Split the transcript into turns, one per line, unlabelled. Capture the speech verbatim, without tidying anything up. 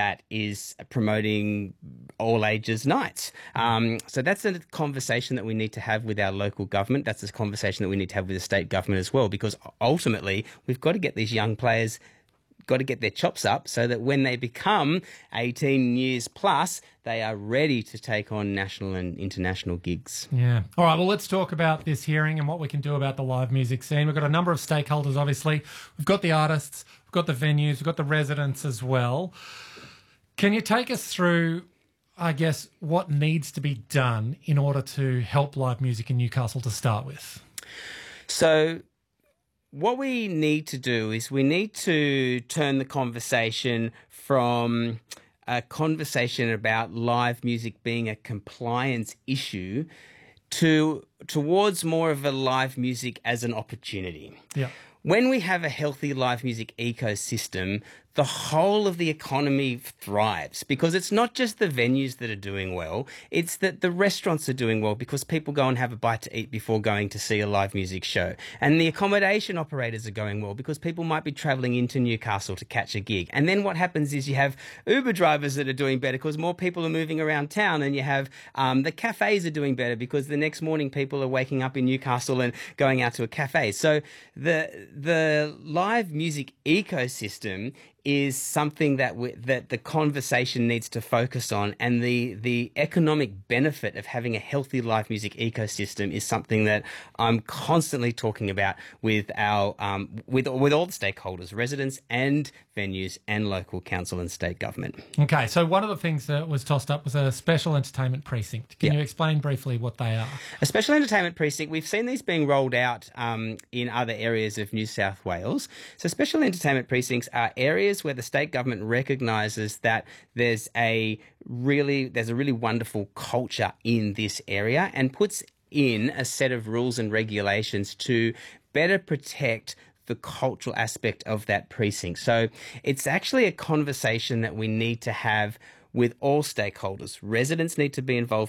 that is promoting all ages nights. Um, so that's a conversation that we need to have with our local government. That's a conversation that we need to have with the state government as well, because ultimately we've got to get these young players got to get their chops up so that when they become eighteen years plus, they are ready to take on national and international gigs.
Yeah. All right, well, let's talk about this hearing and what we can do about the live music scene. We've got a number of stakeholders, obviously. We've got the artists, we've got the venues, we've got the residents as well. Can you take us through, I guess, what needs to be done in order to help live music in Newcastle to start with?
So what we need to do is we need to turn the conversation from a conversation about live music being a compliance issue to towards more of a live music as an opportunity.
Yeah.
When we have a healthy live music ecosystem, the whole of the economy thrives, because it's not just the venues that are doing well, it's that the restaurants are doing well because people go and have a bite to eat before going to see a live music show. And the accommodation operators are going well because people might be travelling into Newcastle to catch a gig. And then what happens is you have Uber drivers that are doing better because more people are moving around town, and you have um, the cafes are doing better because the next morning people are waking up in Newcastle and going out to a cafe. So the the live music ecosystem is something that we, that the conversation needs to focus on, and the the economic benefit of having a healthy live music ecosystem is something that I'm constantly talking about with our um, with with all the stakeholders, residents and venues and local council and state government.
Okay, so one of the things that was tossed up was a special entertainment precinct. Can
Yeah.
you explain briefly what they are?
A special entertainment precinct, we've seen these being rolled out um, in other areas of New South Wales. So special entertainment precincts are areas where the state government recognises that there's a really there's a really wonderful culture in this area, and puts in a set of rules and regulations to better protect the cultural aspect of that precinct. So it's actually a conversation that we need to have with all stakeholders. Residents need to be involved